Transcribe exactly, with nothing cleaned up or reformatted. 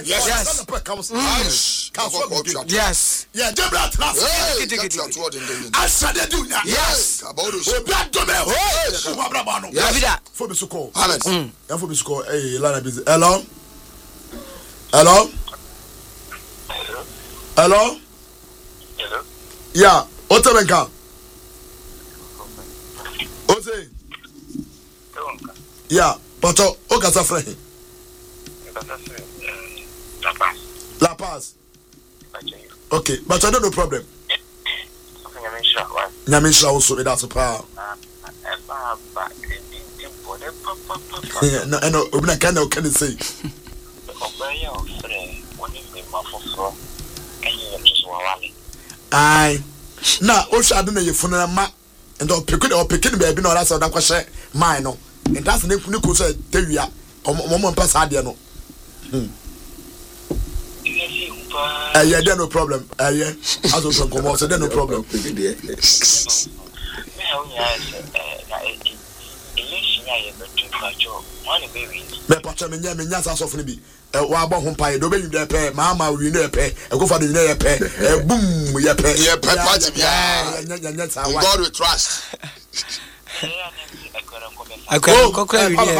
Yes. Yes. Yes. Yeah, Debra Trust. I said they do now. Yes. We black to me. Oh, Yes. For me to call. Alex. And for me to call. Hey, Lana busy. Hello. Hello. Hello. Hello. Yeah. What's up, Benka? What's it? Yeah. But oh, what's up, friend? La Paz. La Paz. Okay, but I don't know problem. Nyamisha also that's a power. No, no, we can no can say. Aye. Na o sha do na ye funu ma and o pick o pick baby no that's that question mine no. And that's ne ne ko say tewia o mo mpa sa de no. Hmm. Uh, yeah, there no problem. Uh, yeah, as of come out, so there no problem. Me pacha me nya me nya sa sofo ne bi. Eh wa ba ho pae do be yu de pe, mama wi ne pe, e go fa do ne ye pe, e boom ye pe. Ye pe party yeah, nya nya nya sa wa. God we trust. I can't